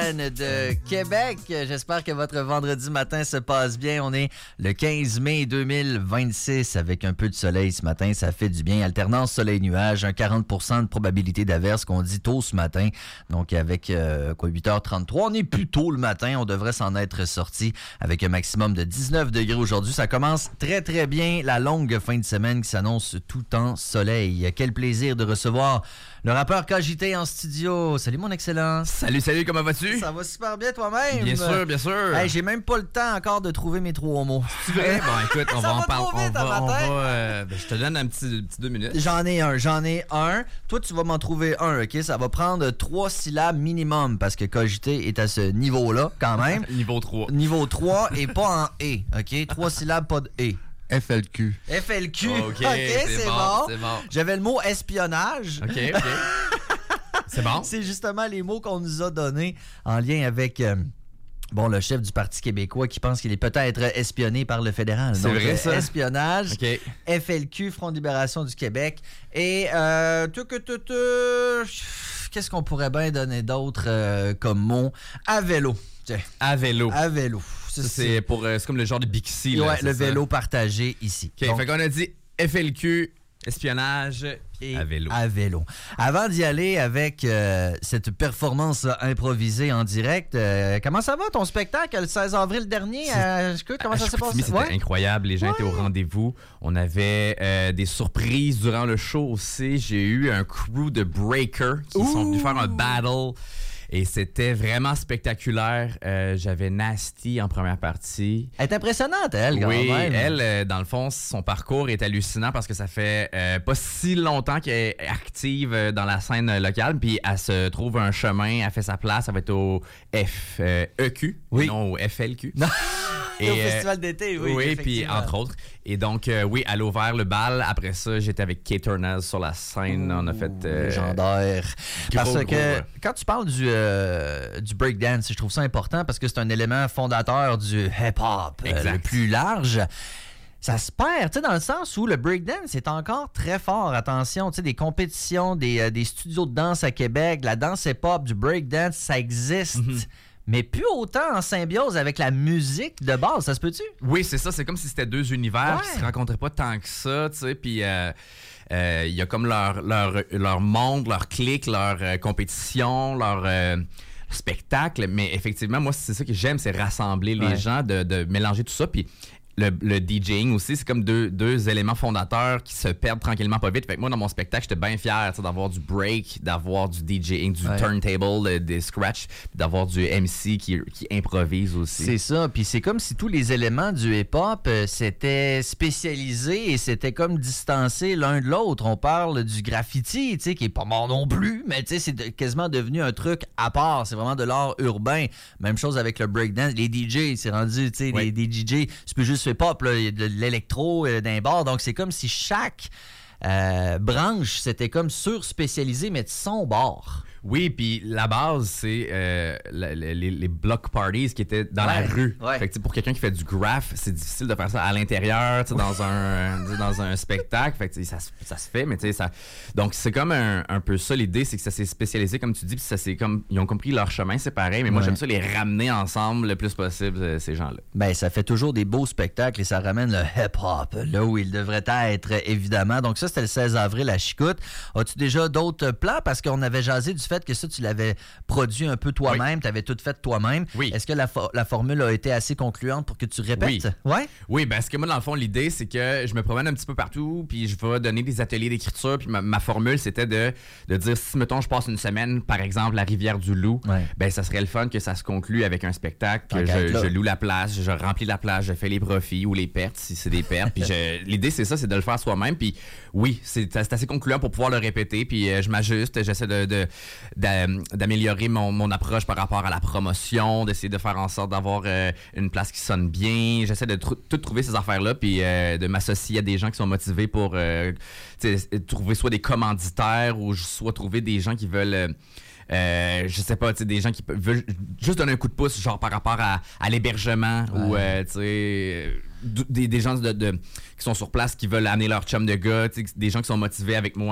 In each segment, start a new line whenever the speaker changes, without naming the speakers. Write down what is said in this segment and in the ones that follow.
scène de Québec. J'espère que votre vendredi matin se passe bien. On est le 15 mai 2026 avec un peu de soleil ce matin. Ça fait du bien. Alternance soleil-nuage, un 40% de probabilité d'averse qu'on dit tôt ce matin. Donc avec 8h33, on est plus tôt le matin. On devrait s'en être sorti avec un maximum de 19 degrés aujourd'hui. Ça commence très très bien la longue fin de semaine qui s'annonce tout en soleil. Quel plaisir de recevoir le rappeur KJT en studio. Salut mon excellent.
Salut, comment vas-tu?
Ça va super bien toi-même.
Bien sûr.
Hey, j'ai même pas le temps encore de trouver mes 3 mots.
C'est vrai? Bon, écoute, on va en parler. Je te donne un petit 2 minutes.
J'en ai un. Toi, tu vas m'en trouver un, OK? Ça va prendre 3 syllabes minimum parce que KJT est à ce niveau-là quand même.
Niveau 3.
Niveau 3 et pas en « et », OK? 3 syllabes, pas de « et ».
FLQ.
FLQ.
OK,
c'est bon.
C'est bon.
J'avais le mot espionnage.
OK. C'est bon.
C'est justement les mots qu'on nous a donnés en lien avec le chef du Parti québécois qui pense qu'il est peut-être espionné par le fédéral.
C'est vrai, ça?
Espionnage,
OK.
FLQ, Front de libération du Québec. Et qu'est-ce qu'on pourrait bien donner d'autre comme mot? À vélo. Tiens.
À vélo.
À vélo.
C'est comme le genre de Bixi. Là,
ouais, le vélo partagé ici.
OK,
Donc,
fait qu'on a dit FLQ, espionnage et à vélo.
À vélo. Avant d'y aller avec cette performance improvisée en direct, comment ça va ton spectacle le 16 avril dernier? Comment ça s'est passé?
C'était incroyable. Les gens étaient au rendez-vous. On avait des surprises durant le show aussi. J'ai eu un crew de breakers qui sont venus faire un battle. Et c'était vraiment spectaculaire. J'avais Nasty en première partie.
Elle est impressionnante, elle, quand même.
Elle, dans le fond, son parcours est hallucinant parce que ça fait pas si longtemps qu'elle est active dans la scène locale. Puis elle se trouve un chemin, elle fait sa place, elle va être au FEQ, non au FLQ.
Non. Et au festival d'été, oui.
Oui, puis entre autres. Et donc, elle a ouvert le bal. Après ça, j'étais avec Kate Turnell sur la scène. On a fait...
légendaire. Parce que quand tu parles du breakdance, je trouve ça important parce que c'est un élément fondateur du hip-hop le plus large. Ça se perd, tu sais, dans le sens où le breakdance est encore très fort. Attention, tu sais, des compétitions, des studios de danse à Québec, la danse hip-hop, du breakdance, ça existe. Mm-hmm. Mais plus autant en symbiose avec la musique de base, ça se peut-tu?
Oui, c'est ça. C'est comme si c'était 2 univers qui se rencontraient pas tant que ça, tu sais. Puis il y a comme leur monde, leur clique, leur compétition, leur spectacle. Mais effectivement, moi, c'est ça que j'aime, c'est rassembler les gens, de mélanger tout ça. Puis le DJing aussi, c'est comme deux éléments fondateurs qui se perdent tranquillement pas vite. Fait que moi, dans mon spectacle, j'étais bien fier d'avoir du break, d'avoir du DJing, du turntable, des scratch, d'avoir du MC qui improvise aussi.
C'est ça. Puis c'est comme si tous les éléments du hip-hop s'étaient spécialisés et s'étaient comme distancés l'un de l'autre. On parle du graffiti, tu sais, qui est pas mort non plus, mais tu sais, c'est quasiment devenu un truc à part. C'est vraiment de l'art urbain. Même chose avec le breakdance. Les DJ, c'est rendu, tu sais, des DJ, c'est plus juste hip-hop, il y a de l'électro d'un bar. Donc, c'est comme si chaque branche, c'était comme sur-spécialisé, mais de son bord.
Oui, puis la base, c'est les block parties qui étaient dans la rue. Ouais. Fait que pour quelqu'un qui fait du graph, c'est difficile de faire ça à l'intérieur, dans un spectacle. Fait que ça se fait, mais tu sais, ça. Donc c'est comme un peu ça l'idée, c'est que ça s'est spécialisé, comme tu dis, puis ça c'est comme ils ont compris leur chemin, c'est pareil. Mais moi j'aime ça les ramener ensemble le plus possible ces gens-là.
Ben ça fait toujours des beaux spectacles et ça ramène le hip-hop là où il devrait être évidemment. Donc ça c'était le 16 avril à Chicoute. As-tu déjà d'autres plans parce qu'on avait jasé du fait que ça, tu l'avais produit un peu toi-même, tu avais tout fait toi-même. Oui. Est-ce que la formule a été assez concluante pour que tu répètes?
Oui, parce que moi, dans le fond, l'idée, c'est que je me promène un petit peu partout, puis je vais donner des ateliers d'écriture, puis ma formule, c'était de dire, si, mettons, je passe une semaine, par exemple, à Rivière-du-Loup, ben ça serait le fun que ça se conclue avec un spectacle, que je loue la place, je remplis la place, je fais les profits ou les pertes, si c'est des pertes, puis l'idée, c'est ça, c'est de le faire soi-même, puis oui, c'est assez concluant pour pouvoir le répéter, puis je m'ajuste, j'essaie d'améliorer mon approche par rapport à la promotion, d'essayer de faire en sorte d'avoir une place qui sonne bien. J'essaie de tout trouver ces affaires-là, puis de m'associer à des gens qui sont motivés pour trouver soit des commanditaires ou soit trouver des gens qui veulent... je sais pas, des gens qui veulent juste donner un coup de pouce, genre par rapport à l'hébergement ou, des gens qui sont sur place qui veulent amener leur chum de gars, des gens qui sont motivés avec moi. Fait que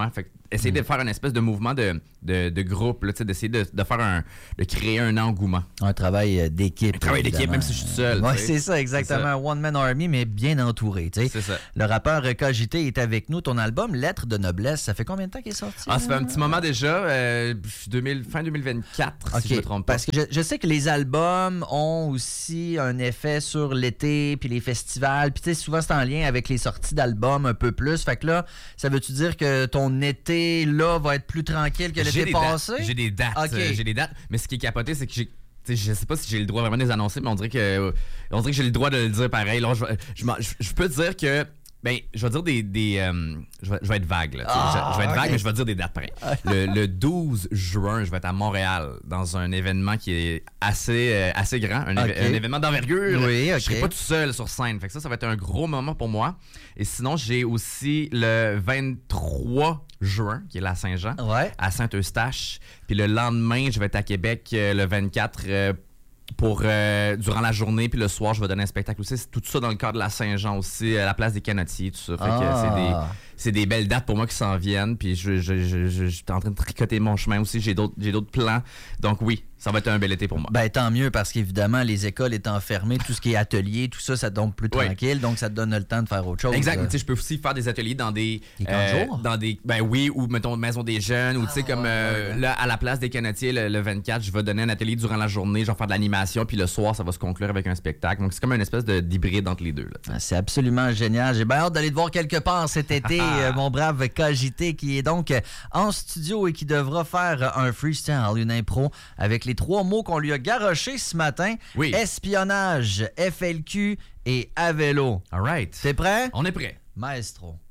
essayer de faire une espèce de mouvement de groupe, là, d'essayer de créer un engouement.
Un travail d'équipe.
Un travail d'équipe, même si je suis seul.
Oui, c'est ça, exactement. Un one-man army, mais bien entouré. T'sais.
C'est ça.
Le rappeur Kogité est avec nous. Ton album, Lettres de noblesse, ça fait combien de temps qu'il est sorti?
Ça fait un petit moment déjà, fin 2024, si je ne me trompe pas.
Parce que je sais que les albums ont aussi un effet sur l'été, puis les festivals, puis souvent c'est en lien avec les sorties d'albums un peu plus. Fait que là, ça veut-tu dire que ton été, là, va être plus tranquille que l'été passé?
J'ai des dates.
Okay.
J'ai des dates. Mais ce qui est capoté, c'est que je sais pas si j'ai le droit vraiment de les annoncer, mais on dirait que j'ai le droit de le dire pareil. Alors, je peux dire que je vais dire je vais être vague. Là, je vais être vague, mais je vais dire des dates pareil. Le 12 juin, je vais être à Montréal dans un événement qui est assez grand, un événement d'envergure.
Oui,
Je serai pas tout seul sur scène. Fait que ça va être un gros moment pour moi. Et sinon, j'ai aussi le 23 juin, qui est la Saint-Jean, à Saint-Eustache. Puis le lendemain, je vais être à Québec le 24 pour durant la journée, puis le soir, je vais donner un spectacle aussi. C'est tout ça dans le cadre de la Saint-Jean aussi, à la place des Canotiers, tout ça. Fait que c'est des belles dates pour moi qui s'en viennent. Puis je suis en train de tricoter mon chemin aussi. J'ai d'autres plans. Donc oui, ça va être un bel été pour moi.
Ben tant mieux, parce qu'évidemment, les écoles étant fermées, tout ce qui est atelier, tout ça tombe plus tranquille. Donc ça te donne le temps de faire autre chose.
Exact. Tu sais, je peux aussi faire des ateliers dans des
jours?
Ou mettons maison des jeunes, ou tu sais comme là à la place des Canotiers le 24, je vais donner un atelier durant la journée, je vais faire de l'animation, puis le soir ça va se conclure avec un spectacle. Donc c'est comme une espèce d'hybride entre les deux là.
C'est absolument génial. J'ai bien hâte d'aller te voir quelque part cet été, mon brave Kogité, qui est donc en studio et qui devra faire un freestyle, une impro avec les 3 mots qu'on lui a garochés ce matin.
Oui.
Espionnage, FLQ et à vélo.
All right.
T'es prêt?
On est prêt.
Maestro.